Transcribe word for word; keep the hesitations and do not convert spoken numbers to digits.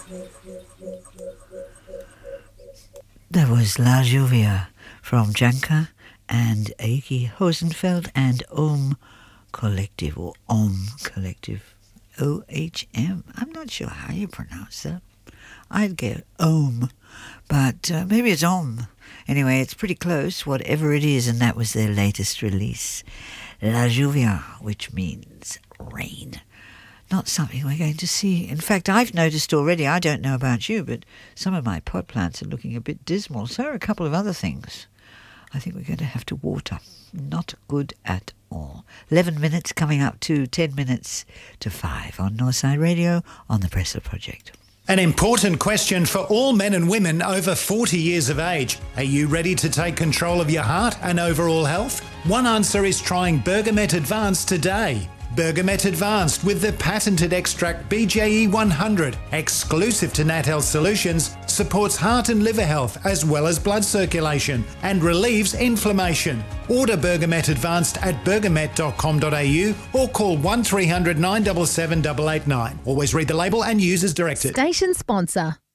That was La Juvia from Janka and Eiki Hosenfeld and Om Collective, or Om Collective, O H M. I'm not sure how you pronounce that. I'd get Om, but uh, maybe it's Om. Anyway, it's pretty close, whatever it is, and that was their latest release. La Juvia, which means rain. Not something we're going to see. In fact, I've noticed already, I don't know about you, but some of my pot plants are looking a bit dismal. So are a couple of other things. I think we're going to have to water. Not good at all. eleven minutes coming up to ten minutes to five on Northside Radio on the Pressler Project. An important question for all men and women over forty years of age. Are you ready to take control of your heart and overall health? One answer is trying Bergamet Advanced today. Bergamet Advanced with the patented extract B J E one hundred, exclusive to Nat Health Solutions, supports heart and liver health as well as blood circulation and relieves inflammation. Order Bergamet Advanced at bergamet dot com dot a u or call one three hundred nine seven seven eight eight nine. Always read the label and use as directed. Station sponsor.